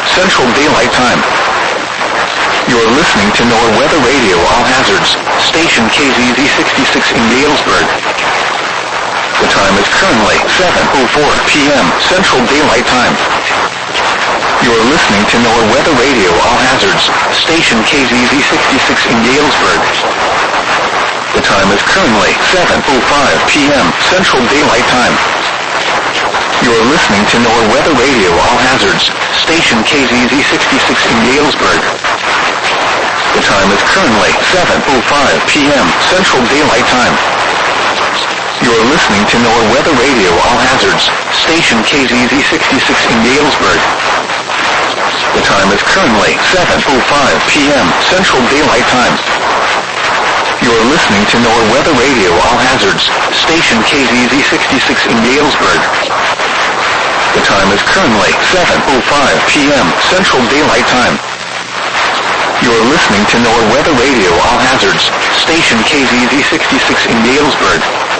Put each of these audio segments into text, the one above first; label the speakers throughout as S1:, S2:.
S1: Central Daylight Time. You're listening to NOAA Weather Radio All Hazards, station KZZ 66 in Galesburg. The time is currently 7:04 p.m. Central Daylight Time. You're listening to NOAA Weather Radio All Hazards, station KZZ 66 in Galesburg. The time is currently 7:05 p.m. Central Daylight Time. You're listening to NOAA Weather Radio All Hazards, station KZZ 66 in Galesburg. The time is currently 7:05 p.m. Central Daylight Time. You're listening to NOAA Weather Radio All Hazards, station KZZ 66 in Galesburg. The time is currently 7:05 p.m. Central Daylight Time. You're listening to NOAA Weather Radio All Hazards, station KZZ 66 in Galesburg. The time is currently 7:05 p.m. Central Daylight Time. You're listening to NOAA Weather Radio All Hazards, station KZZ 66 in Galesburg.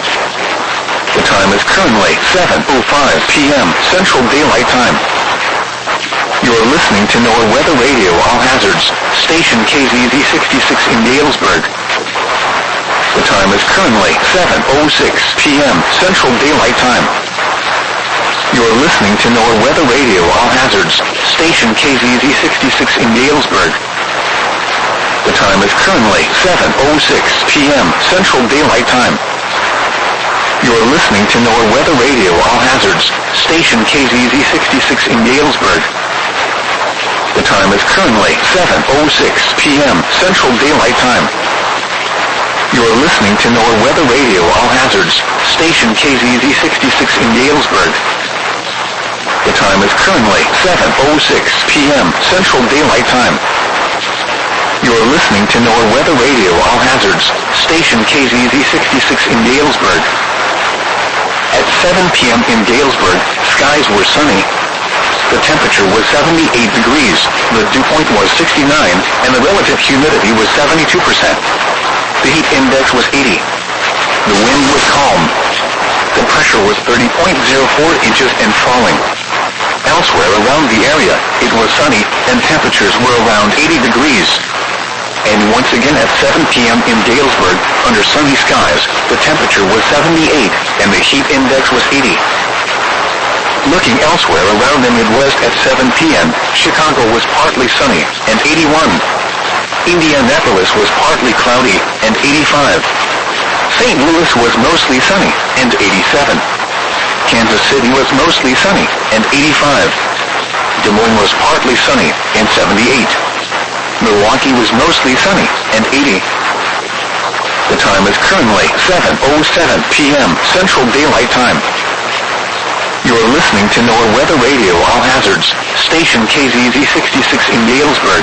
S1: The time is currently 7:05 p.m. Central Daylight Time. You're listening to NOAA Weather Radio All Hazards, station KZZ 66 in Galesburg. The time is currently 7:06 p.m. Central Daylight Time. You're listening to NOAA Weather Radio All Hazards, station KZZ 66 in Galesburg. The time is currently 7:06 p.m. Central Daylight Time. You're listening to NOAA Weather Radio All Hazards, station KZZ 66 in Galesburg. The time is currently 7:06 p.m. Central Daylight Time. You're listening to NOAA Weather Radio All Hazards, station KZZ 66 in Galesburg. The time is currently 7:06 p.m. Central Daylight Time. You're listening to NOAA Weather Radio All Hazards, station KZZ 66 in Galesburg. At 7 p.m. in Galesburg, skies were sunny. The temperature was 78 degrees, the dew point was 69, and the relative humidity was 72%. The heat index was 80. The wind was calm. The pressure was 30.04 inches and falling. Elsewhere around the area, it was sunny, and temperatures were around 80 degrees. And once again at 7 p.m. in Galesburg, under sunny skies, the temperature was 78, and the heat index was 80. Looking elsewhere around the Midwest at 7 p.m., Chicago was partly sunny, and 81. Indianapolis was partly cloudy, and 85. St. Louis was mostly sunny, and 87. Kansas City was mostly sunny, and 85. Des Moines was partly sunny, and 78. Milwaukee was mostly sunny, and 80. The time is currently 7:07 p.m. Central Daylight Time. You're listening to NOAA Weather Radio All Hazards, station KZZ 66 in Galesburg.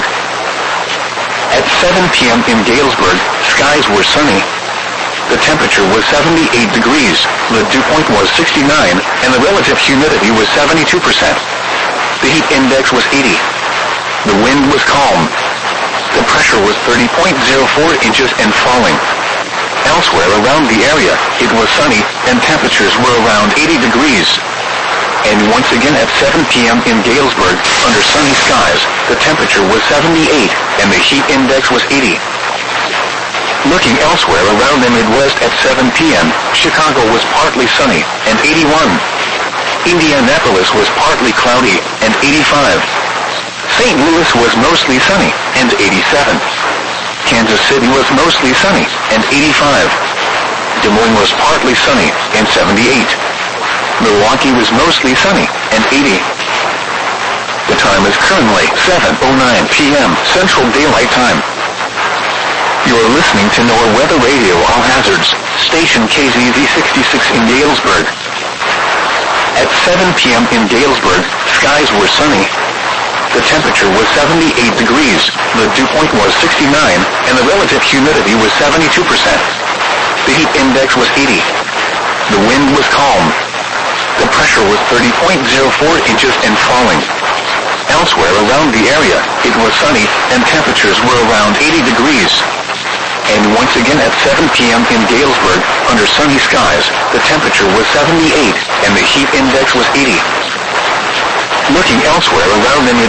S1: At 7 p.m. in Galesburg, skies were sunny. The temperature was 78 degrees, the dew point was 69, and the relative humidity was 72%. The heat index was 80. The wind was calm. The pressure was 30.04 inches and falling. Elsewhere around the area, it was sunny, and temperatures were around 80 degrees. And once again at 7 p.m. in Galesburg, under sunny skies, the temperature was 78, and the heat index was 80. Looking elsewhere around the Midwest at 7 p.m., Chicago was partly sunny, and 81. Indianapolis was partly cloudy, and 85. St. Louis was mostly sunny, and 87. Kansas City was mostly sunny, and 85. Des Moines was partly sunny, and 78. Milwaukee was mostly sunny, and 80. The time is currently 7:09 p.m. Central Daylight Time. You're listening to NOAA Weather Radio All Hazards, station KZZ 66 in Galesburg. At 7 p.m. in Galesburg, skies were sunny. The temperature was 78 degrees, the dew point was 69, and the relative humidity was 72%. The heat index was 80. The wind was calm. The pressure was 30.04 inches and falling. Elsewhere around the area, it was sunny, and temperatures were around 80 degrees. And once again at 7 p.m. in Galesburg, under sunny skies, the temperature was 78, and the heat index was 80. Looking elsewhere around the